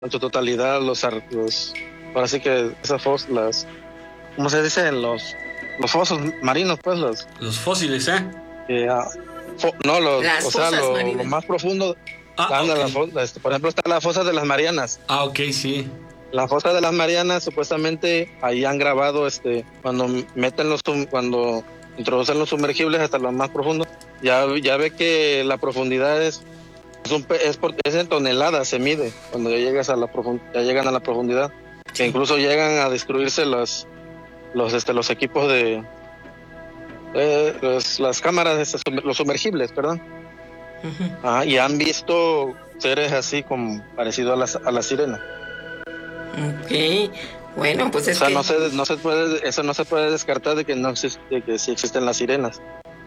en su totalidad ahora sí que esas fosas, ¿cómo se dice? Los fosos marinos, pues los fósiles, o sea, lo más profundo. Okay. Por ejemplo, está la fosa de las Marianas. Ok, sí. La fosa de las Marianas, supuestamente ahí han grabado cuando cuando introducen los sumergibles hasta lo más profundo, ya ve que la profundidad es en toneladas, se mide cuando ya llegas ya llegan a la profundidad, sí. Que incluso llegan a destruirse los equipos de las cámaras, los sumergibles, perdón. Uh-huh. Y han visto seres así como parecido a la sirena. Ok, bueno, pues eso no se puede descartar de que no existe, que sí existen las sirenas.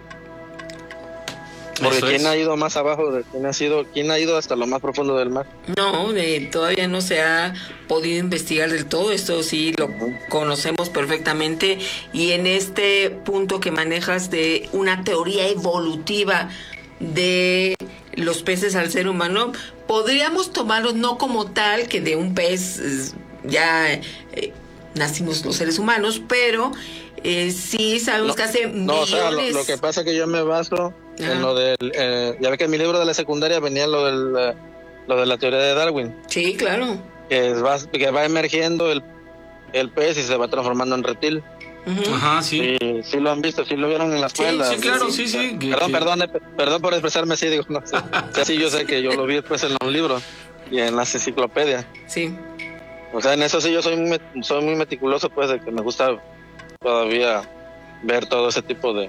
Porque ¿quién ha ido más abajo? ¿Quién ha ido hasta lo más profundo del mar? No, todavía no se ha podido investigar del todo. Esto sí lo conocemos perfectamente. Y en este punto que manejas de una teoría evolutiva de los peces al ser humano, podríamos tomarlos no como tal, que de un pez nacimos los seres humanos, pero sí sabemos que hace millones... o sea, lo que pasa es que yo me baso en lo del... ya ve que en mi libro de la secundaria venía lo de la teoría de Darwin. Sí, claro. Que va emergiendo el pez y se va transformando en reptil. Uh-huh. Ajá, sí. Sí lo han visto, sí lo vieron en la escuela. Sí, claro, sí. Perdón por expresarme así, digo, no sé. Sí, yo sé que yo lo vi después en los libros y en las enciclopedias. Sí. O sea, en eso sí yo soy muy meticuloso, pues, de que me gusta todavía ver todo ese tipo de...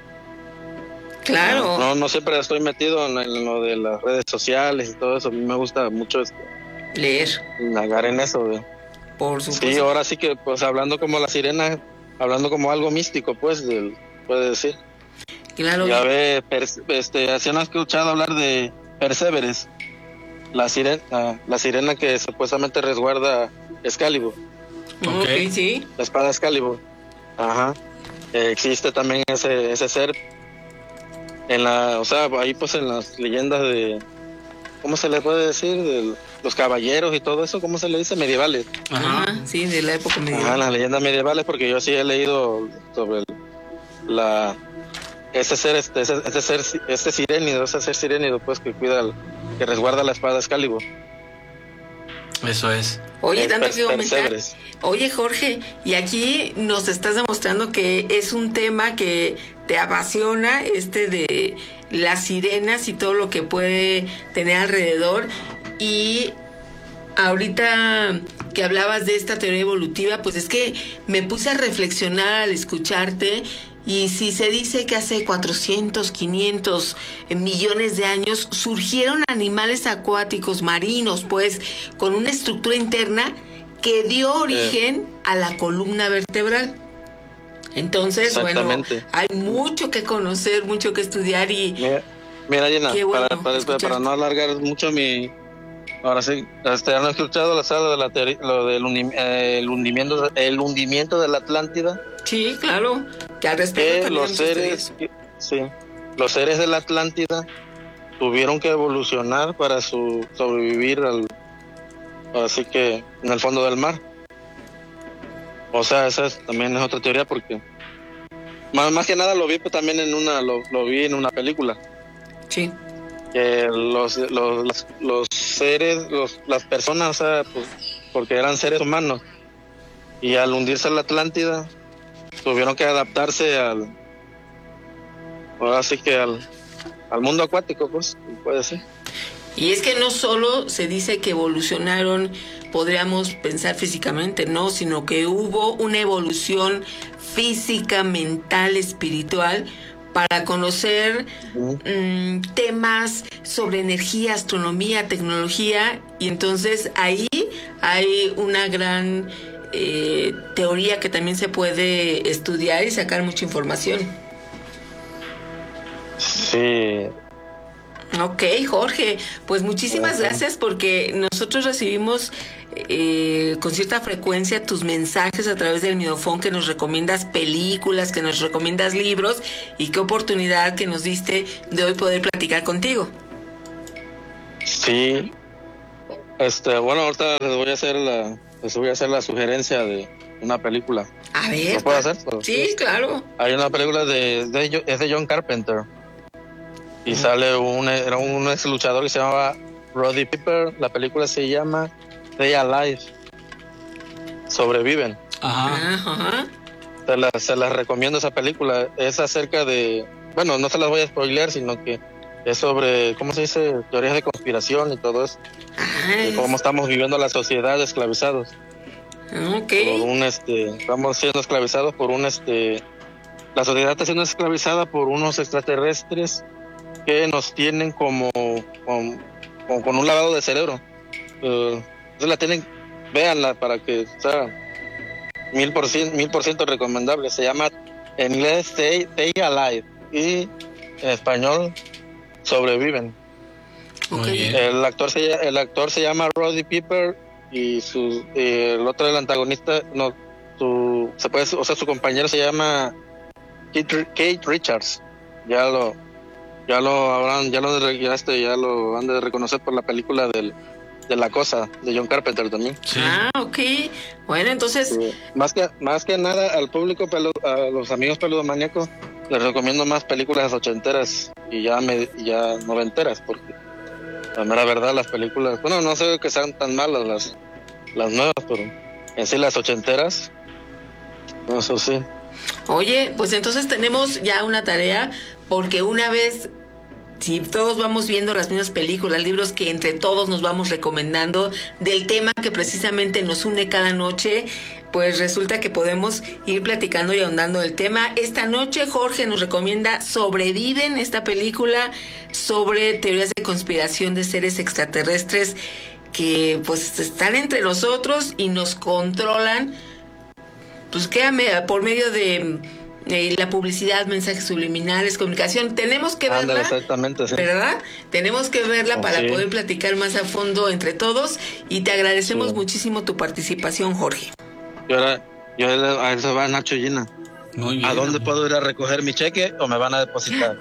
Claro. No siempre estoy metido en lo de las redes sociales y todo eso. A mí me gusta mucho leer. Indagar en eso. Por supuesto. Sí, ahora sí que, pues, hablando como la sirena, hablando como algo místico, pues, puede decir. Claro. Ya ve, ¿sí han escuchado hablar de Perséveres? La sirena que supuestamente resguarda Excalibur. Okay, sí. La espada Excalibur. Ajá. Existe también ese ser ahí pues en las leyendas de, ¿cómo se le puede decir? De los caballeros y todo eso, ¿cómo se le dice? Medievales. Ajá, sí, de la época medieval. Ajá, las leyendas medievales, porque yo sí he leído sobre ese ser sirénido, pues, que que resguarda la espada Excalibur. Eso es. Oye, tanto que comentar. Oye, Jorge, y aquí nos estás demostrando que es un tema que te apasiona, de las sirenas y todo lo que puede tener alrededor. Y ahorita que hablabas de esta teoría evolutiva, pues es que me puse a reflexionar al escucharte. Y si se dice que hace 400, 500 millones de años surgieron animales acuáticos marinos, pues, con una estructura interna que dio origen a la columna vertebral. Entonces, bueno, hay mucho que conocer, mucho que estudiar y... Mira, Gina, para no alargar mucho ahora sí, ¿han escuchado la sala de la teoría, lo del hundimiento de la Atlántida? Sí, claro. Que al respecto que los seres de la Atlántida tuvieron que evolucionar para sobrevivir así que en el fondo del mar. O sea, esa también es otra teoría, porque más que nada lo vi pues, también lo vi en una película. Sí. Que los seres, las personas, o sea, pues, porque eran seres humanos, y al hundirse la Atlántida tuvieron que adaptarse al mundo acuático, pues, puede ser. Y es que no solo se dice que evolucionaron, podríamos pensar físicamente, no, sino que hubo una evolución física, mental, espiritual, para conocer temas sobre energía, astronomía, tecnología, y entonces ahí hay una gran teoría que también se puede estudiar y sacar mucha información. Sí. Ok, Jorge, pues muchísimas gracias, porque nosotros recibimos con cierta frecuencia tus mensajes a través del Midofón, que nos recomiendas películas, que nos recomiendas libros, y qué oportunidad que nos diste de hoy poder platicar contigo. Sí, Bueno, ahorita les voy a hacer la sugerencia de una película. A ver. ¿Lo puedo hacer? Sí, claro. Hay una película es de John Carpenter. Y sale era un ex luchador que se llamaba Roddy Piper. La película se llama Stay Alive. Sobreviven. Ajá. Se las recomiendo esa película. Es acerca de... Bueno, no se las voy a spoilear, sino que es sobre, ¿cómo se dice? Teorías de conspiración y todo eso. Y cómo estamos viviendo la sociedad esclavizados. Ok. Estamos siendo esclavizados por la sociedad está siendo esclavizada por unos extraterrestres que nos tienen como con un lavado de cerebro. Entonces la tienen, véanla para que sea 1000% recomendable. Se llama en inglés Stay Alive y en español Sobreviven. Okay. El actor se llama Roddy Piper y el otro, el antagonista, su compañero se llama Kate Richards. Ya lo han de reconocer por la película de La Cosa de John Carpenter también. Sí. Ok. Bueno, entonces más que nada al público a los amigos peludomaníacos les recomiendo más películas ochenteras y ya noventeras, porque la mera verdad las películas, bueno, no sé que sean tan malas las nuevas, pero en sí las ochenteras, eso sí. Oye, pues entonces tenemos ya una tarea, porque una vez, si todos vamos viendo las mismas películas, libros que entre todos nos vamos recomendando del tema que precisamente nos une cada noche, pues resulta que podemos ir platicando y ahondando el tema. Esta noche Jorge nos recomienda Sobreviven, esta película sobre teorías de conspiración de seres extraterrestres que pues están entre nosotros y nos controlan, pues por medio de la publicidad, mensajes subliminales, comunicación. Tenemos que verla. Exactamente, sí. ¿Verdad? Tenemos que verla para sí. poder platicar más a fondo entre todos, y te agradecemos muchísimo tu participación, Jorge. Y ahora, a eso va Nacho y Gina. Muy bien. ¿A dónde puedo ir a recoger mi cheque o me van a depositar?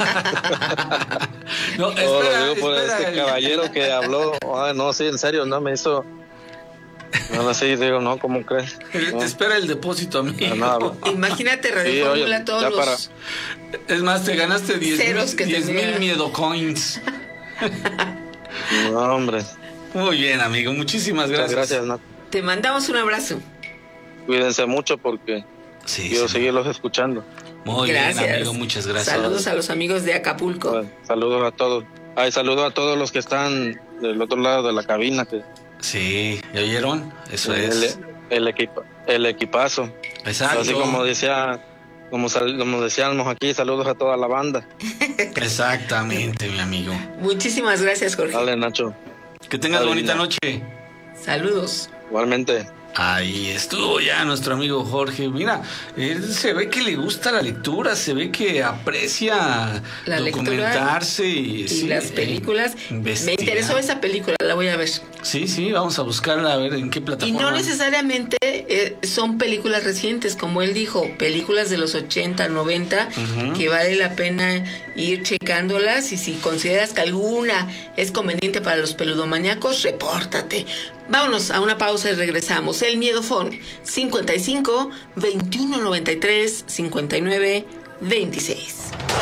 No, Lo digo por espera. este caballero que habló. Ay, no, sí, en serio, no me hizo. No, sí, digo, no, ¿cómo crees? No. Espera el depósito, amigo. No, Imagínate, Radio Fórmula, todos los... Es más, te ganaste 10,000 miedo coins. No, hombre. Muy bien, amigo, muchísimas gracias. Muchas gracias, Nacho. Te mandamos un abrazo. Cuídense mucho porque quiero seguirlos escuchando. Muy gracias. Bien, amigo, muchas gracias. Saludos a los amigos de Acapulco. Bueno, saludos a todos. Saludos a todos los que están del otro lado de la cabina. Sí, ¿ya oyeron? Eso es. El equipazo. Exacto. Así como decíamos aquí, saludos a toda la banda. Exactamente, mi amigo. Muchísimas gracias, Jorge. Dale, Nacho. Que tengas bonita noche. Saludos. Igualmente. Ahí estuvo ya nuestro amigo Jorge. Mira, él se ve que le gusta la lectura, se ve que aprecia la documentarse lectura y las películas. Me interesó esa película, la voy a ver. Sí, vamos a buscarla a ver en qué plataforma. Y no necesariamente son películas recientes, como él dijo, películas de los 80, 90, que vale la pena ir checándolas, y si consideras que alguna es conveniente para los peludomaníacos, repórtate. Vámonos a una pausa y regresamos. El Miedo Phone 55 21 93 59 26.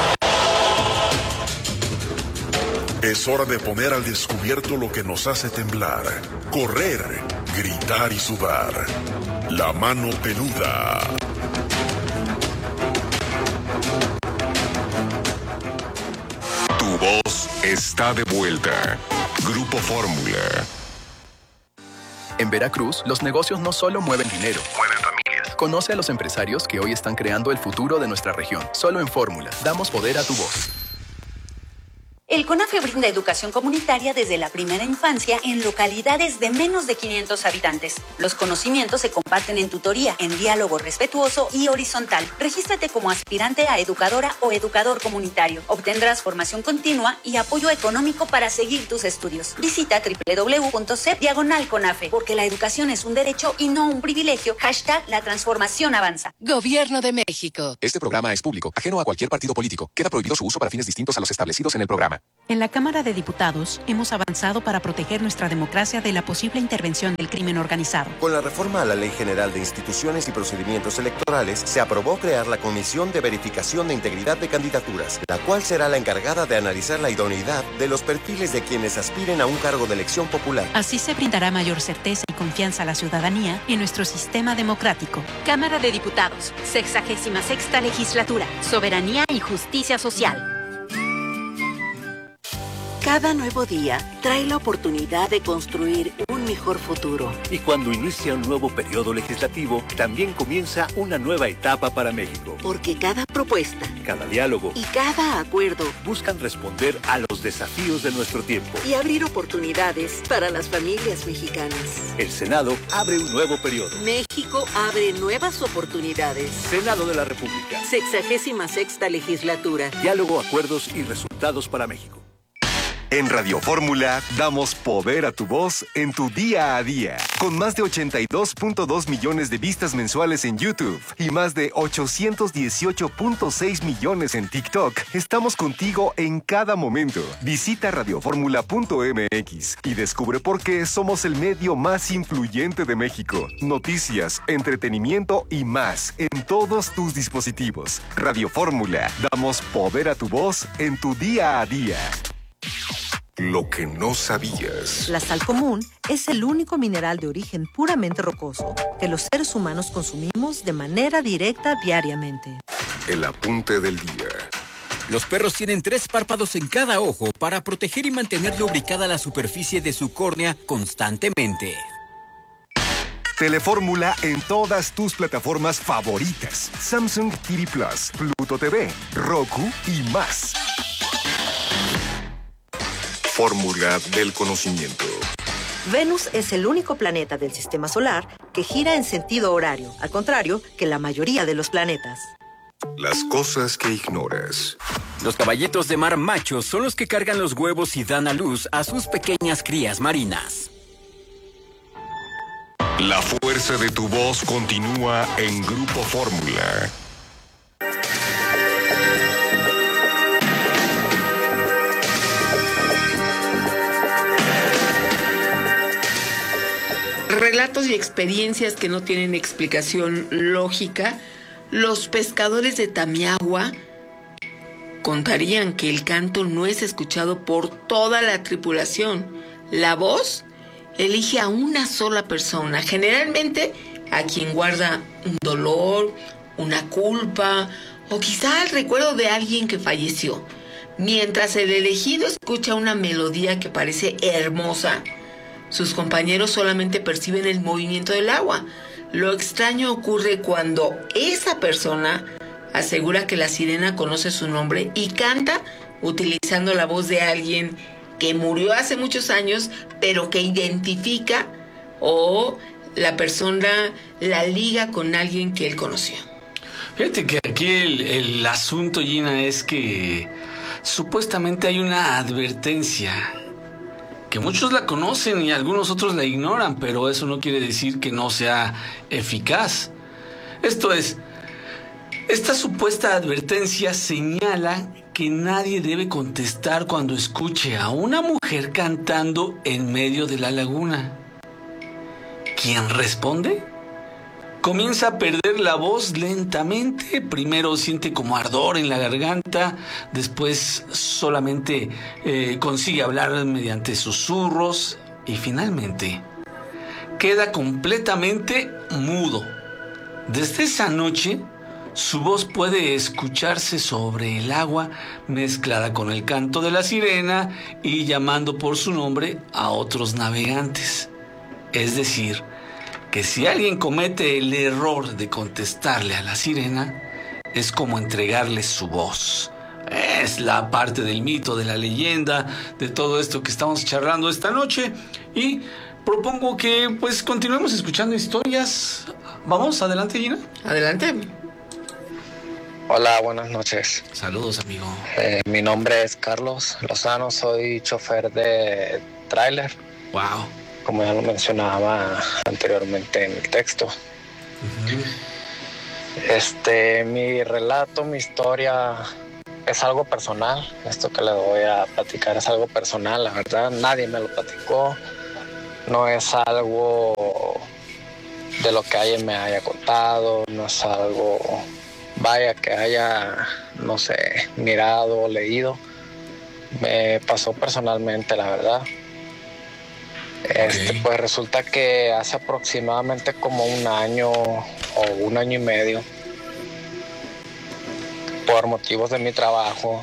Es hora de poner al descubierto lo que nos hace temblar, correr, gritar y sudar. La mano peluda. Tu voz está de vuelta. Grupo Fórmula. En Veracruz, los negocios no solo mueven dinero, mueven familias. Conoce a los empresarios que hoy están creando el futuro de nuestra región. Solo en Fórmula, damos poder a tu voz. El CONAFE brinda educación comunitaria desde la primera infancia en localidades de menos de 500 habitantes. Los conocimientos se comparten en tutoría, en diálogo respetuoso y horizontal. Regístrate como aspirante a educadora o educador comunitario. Obtendrás formación continua y apoyo económico para seguir tus estudios. Visita www.cep/CONAFE, porque la educación es un derecho y no un privilegio. #La transformación avanza. Gobierno de México. Este programa es público, ajeno a cualquier partido político. Queda prohibido su uso para fines distintos a los establecidos en el programa. En la Cámara de Diputados hemos avanzado para proteger nuestra democracia de la posible intervención del crimen organizado. Con la reforma a la Ley General de Instituciones y Procedimientos Electorales, se aprobó crear la Comisión de Verificación de Integridad de Candidaturas, la cual será la encargada de analizar la idoneidad de los perfiles de quienes aspiren a un cargo de elección popular. Así se brindará mayor certeza y confianza a la ciudadanía en nuestro sistema democrático. Cámara de Diputados, 66ª Legislatura, Soberanía y Justicia Social. Cada nuevo día trae la oportunidad de construir un mejor futuro. Y cuando inicia un nuevo periodo legislativo, también comienza una nueva etapa para México. Porque cada propuesta, cada diálogo y cada acuerdo buscan responder a los desafíos de nuestro tiempo y abrir oportunidades para las familias mexicanas. El Senado abre un nuevo periodo. México abre nuevas oportunidades. Senado de la República. 66ª Legislatura. Diálogo, acuerdos y resultados para México. En Radio Fórmula damos poder a tu voz en tu día a día. Con más de 82.2 millones de vistas mensuales en YouTube y más de 818.6 millones en TikTok, estamos contigo en cada momento. Visita radioformula.mx y descubre por qué somos el medio más influyente de México. Noticias, entretenimiento y más en todos tus dispositivos. Radio Fórmula, damos poder a tu voz en tu día a día. Lo que no sabías. La sal común es el único mineral de origen puramente rocoso que los seres humanos consumimos de manera directa diariamente. El apunte del día. Los perros tienen 3 párpados en cada ojo para proteger y mantener lubricada la superficie de su córnea constantemente. Telefórmula en todas tus plataformas favoritas. Samsung TV Plus, Pluto TV, Roku y más. Fórmula del conocimiento. Venus es el único planeta del sistema solar que gira en sentido horario, al contrario que la mayoría de los planetas. Las cosas que ignoras. Los caballitos de mar machos son los que cargan los huevos y dan a luz a sus pequeñas crías marinas. La fuerza de tu voz continúa en Grupo Fórmula. Relatos y experiencias que no tienen explicación lógica. Los pescadores de Tamiagua contarían que el canto no es escuchado por toda la tripulación. La voz elige a una sola persona, generalmente a quien guarda un dolor, una culpa o quizá el recuerdo de alguien que falleció. Mientras el elegido escucha una melodía que parece hermosa, sus compañeros solamente perciben el movimiento del agua. Lo extraño ocurre cuando esa persona asegura que la sirena conoce su nombre y canta utilizando la voz de alguien que murió hace muchos años, pero que identifica o la persona la liga con alguien que él conoció. Fíjate que aquí el asunto, Gina, es que supuestamente hay una advertencia que muchos la conocen y algunos otros la ignoran, pero eso no quiere decir que no sea eficaz. Esto es, esta supuesta advertencia señala que nadie debe contestar cuando escuche a una mujer cantando en medio de la laguna. ¿Quién responde? Comienza a perder la voz lentamente. Primero siente como ardor en la garganta, después solamente consigue hablar mediante susurros y finalmente queda completamente mudo. Desde esa noche, su voz puede escucharse sobre el agua mezclada con el canto de la sirena y llamando por su nombre a otros navegantes. Es decir, que si alguien comete el error de contestarle a la sirena, es como entregarle su voz. Es la parte del mito, de la leyenda, de todo esto que estamos charlando esta noche. Y propongo que pues continuemos escuchando historias. Vamos, adelante, Gina. Adelante. Hola, buenas noches. Saludos, amigo. Mi nombre es Carlos Lozano, soy chofer de tráiler. Wow. Como ya lo mencionaba anteriormente en el texto. Uh-huh. Mi relato, mi historia es algo personal. Esto que le voy a platicar es algo personal, la verdad. Nadie me lo platicó. No es algo de lo que alguien me haya contado. No es algo, vaya, que haya, no sé, mirado o leído. Me pasó personalmente, la verdad. Pues resulta que hace aproximadamente como un año o un año y medio, por motivos de mi trabajo,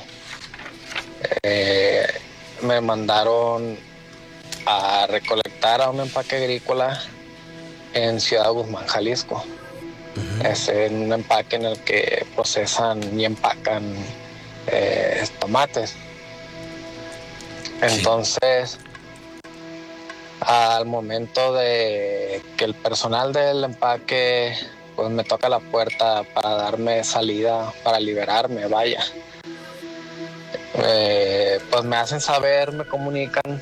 me mandaron a recolectar a un empaque agrícola en Ciudad Guzmán, Jalisco. Es un empaque en el que procesan y empacan tomates. Entonces, al momento de que el personal del empaque pues me toca la puerta para darme salida, para liberarme, vaya, pues me hacen saber, me comunican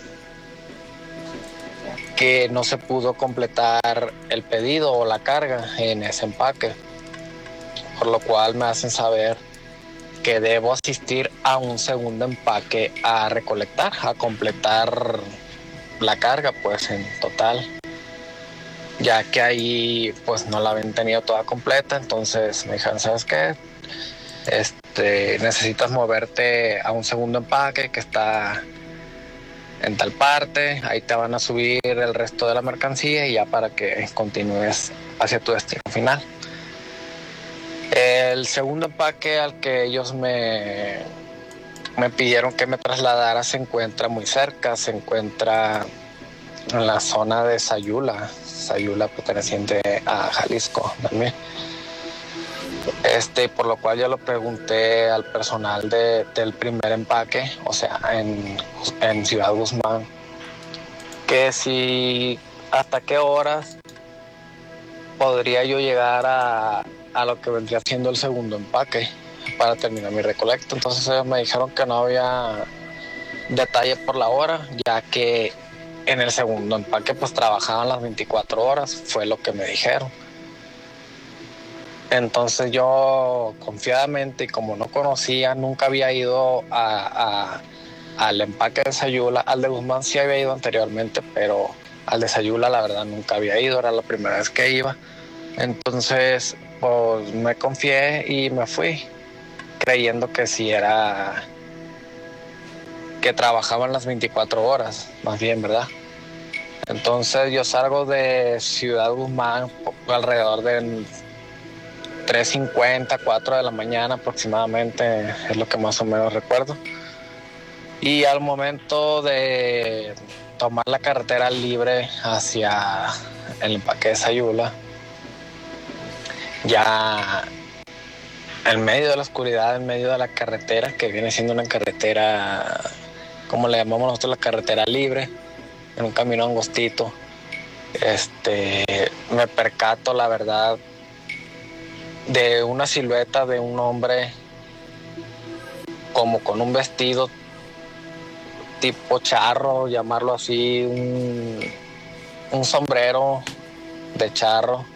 que no se pudo completar el pedido o la carga en ese empaque, por lo cual me hacen saber que debo asistir a un segundo empaque a recolectar, a completar la carga pues en total, ya que ahí pues no la habían tenido toda completa. Entonces me dijeron, ¿sabes qué? Necesitas moverte a un segundo empaque que está en tal parte, ahí te van a subir el resto de la mercancía y ya para que continúes hacia tu destino final. El segundo empaque al que ellos me pidieron que me trasladara se encuentra muy cerca, se encuentra en la zona de Sayula perteneciente a Jalisco también. Por lo cual yo lo pregunté al personal del primer empaque, o sea, en Ciudad Guzmán, que si hasta qué horas podría yo llegar a lo que vendría siendo el segundo empaque para terminar mi recolecta. Entonces ellos me dijeron que no había detalle por la hora, ya que en el segundo empaque pues trabajaban las 24 horas, fue lo que me dijeron. Entonces yo confiadamente, y como no conocía, nunca había ido al empaque de Sayula. Al de Guzmán sí había ido anteriormente, pero al de Sayula la verdad nunca había ido, era la primera vez que iba. Entonces pues me confié y me fui, creyendo que sí era, que trabajaban las 24 horas, más bien, ¿verdad? Entonces yo salgo de Ciudad Guzmán alrededor de 3:50, 4 de la mañana aproximadamente, es lo que más o menos recuerdo. Y al momento de tomar la carretera libre hacia el empaque de Sayula, ya en medio de la oscuridad, en medio de la carretera, que viene siendo una carretera, como le llamamos nosotros, la carretera libre, en un camino angostito, me percato, la verdad, de una silueta de un hombre como con un vestido tipo charro, llamarlo así, un sombrero de charro.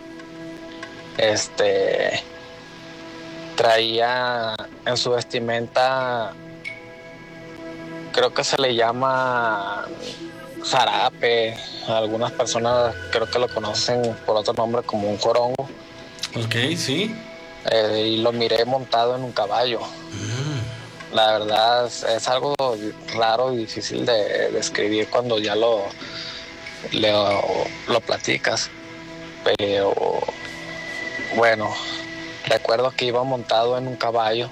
Traía en su vestimenta, creo que se le llama zarape, algunas personas creo que lo conocen por otro nombre como un corongo. Ok, sí. Y lo miré montado en un caballo. La verdad es algo raro y difícil de describir cuando ya lo platicas, pero bueno, recuerdo que iba montado en un caballo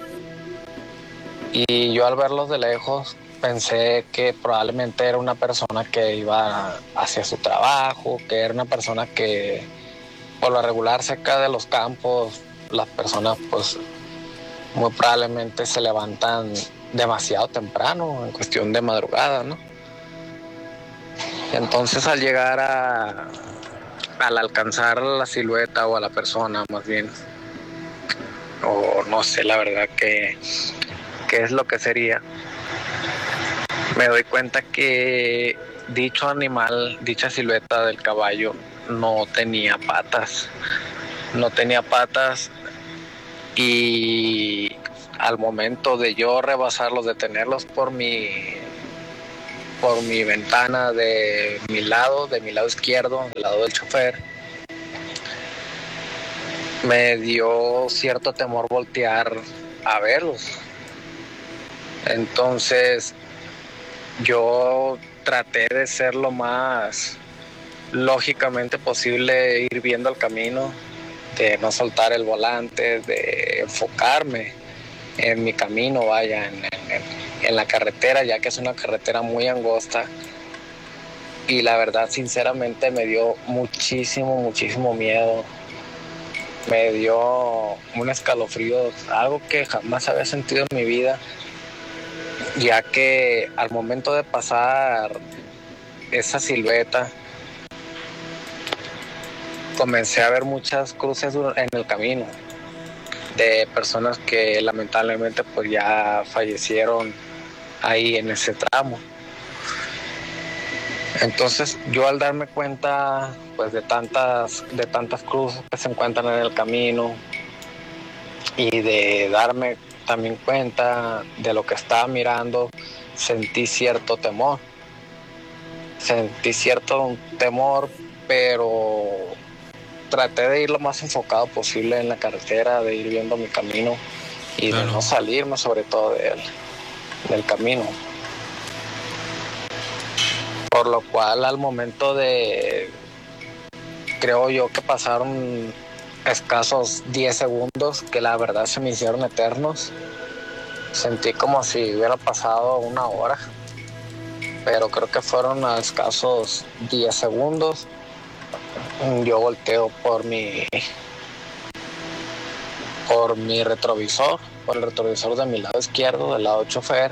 y yo al verlos de lejos pensé que probablemente era una persona que iba hacia su trabajo, que era una persona que por lo regular cerca de los campos las personas pues muy probablemente se levantan demasiado temprano, en cuestión de madrugada, ¿no? Entonces al llegar al alcanzar la silueta o a la persona más bien, o no sé la verdad qué es lo que sería, me doy cuenta que dicho animal, dicha silueta del caballo no tenía patas y al momento de yo rebasarlos, detenerlos por mi ventana de mi lado izquierdo, del lado del chofer, me dio cierto temor voltear a verlos. Entonces yo traté de ser lo más lógicamente posible, ir viendo el camino, de no soltar el volante, de enfocarme en mi camino, vaya, en la carretera, ya que es una carretera muy angosta. Y la verdad, sinceramente, me dio muchísimo miedo. Me dio un escalofrío, algo que jamás había sentido en mi vida, ya que al momento de pasar esa silueta, comencé a ver muchas cruces en el camino de personas que lamentablemente pues ya fallecieron ahí en ese tramo. Entonces yo, al darme cuenta pues de tantas cruces que se encuentran en el camino, y de darme también cuenta de lo que estaba mirando, sentí cierto temor, pero traté de ir lo más enfocado posible en la carretera, de ir viendo mi camino y de no salirme sobre todo del camino. Por lo cual, al momento de, creo yo que pasaron escasos 10 segundos, que la verdad se me hicieron eternos. Sentí como si hubiera pasado una hora, pero creo que fueron a escasos 10 segundos. Yo volteo por mi retrovisor, por el retrovisor de mi lado izquierdo, del lado chofer,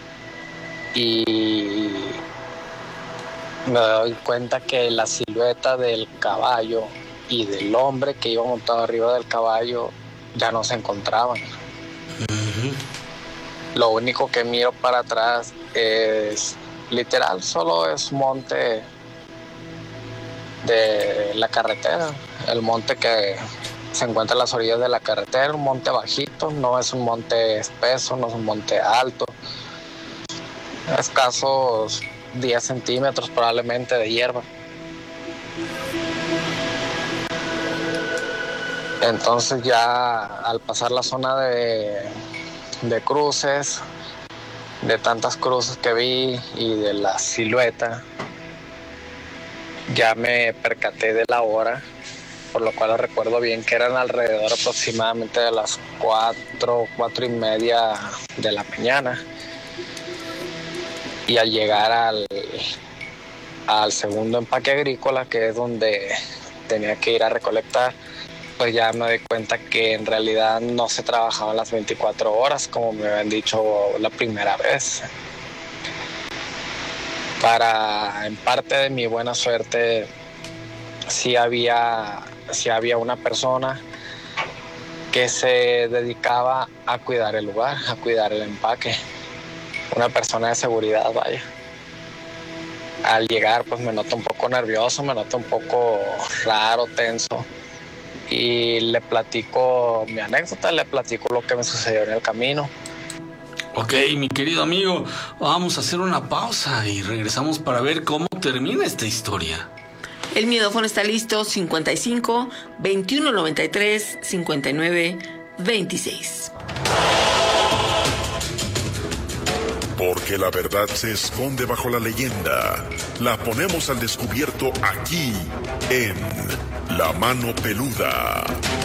y me doy cuenta que la silueta del caballo y del hombre que iba montado arriba del caballo ya no se encontraban. Lo único que miro para atrás es, literal, solo es monte de la carretera, el monte que se encuentra en las orillas de la carretera, un monte bajito, no es un monte espeso, no es un monte alto, escasos 10 centímetros probablemente de hierba. Entonces ya al pasar la zona de cruces, de tantas cruces que vi y de la silueta, ya me percaté de la hora, por lo cual recuerdo bien que eran alrededor aproximadamente de las 4:30 de la mañana. Y al llegar al segundo empaque agrícola, que es donde tenía que ir a recolectar, pues ya me doy cuenta que en realidad no se trabajaban las 24 horas como me habían dicho la primera vez. En parte de mi buena suerte, sí había una persona que se dedicaba a cuidar el lugar, a cuidar el empaque. Una persona de seguridad, vaya. Al llegar, pues me noto un poco nervioso, me noto un poco raro, tenso. Y le platico mi anécdota, le platico lo que me sucedió en el camino. Ok, mi querido amigo, vamos a hacer una pausa y regresamos para ver cómo termina esta historia. El micrófono está listo, 55 21 93 59 26. Porque la verdad se esconde bajo la leyenda. La ponemos al descubierto aquí, en La Mano Peluda.